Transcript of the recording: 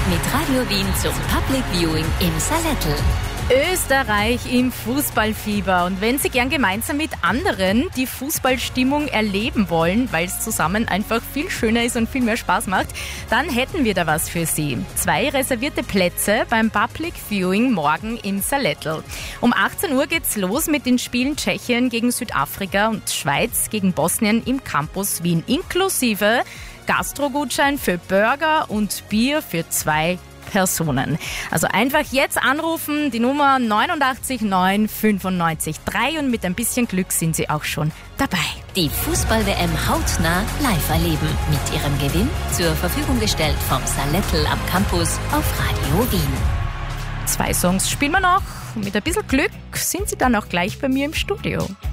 mit Radio Wien zum Public Viewing im Salettl. Österreich im Fußballfieber. Und wenn Sie gern gemeinsam mit anderen die Fußballstimmung erleben wollen, weil es zusammen einfach viel schöner ist und viel mehr Spaß macht, dann hätten wir da was für Sie. 2 reservierte Plätze beim Public Viewing morgen im Salettl. Um 18 Uhr geht's los mit den Spielen Tschechien gegen Südafrika und Schweiz gegen Bosnien im Campus Wien, inklusive Gastrogutschein für Burger und Bier für 2 Personen. Also einfach jetzt anrufen, die Nummer 89 9 95 3 und mit ein bisschen Glück sind Sie auch schon dabei. Die Fußball-WM hautnah live erleben. Mit Ihrem Gewinn zur Verfügung gestellt vom Salettl am Campus auf Radio Wien. 2 Songs spielen wir noch. Mit ein bisschen Glück sind Sie dann auch gleich bei mir im Studio.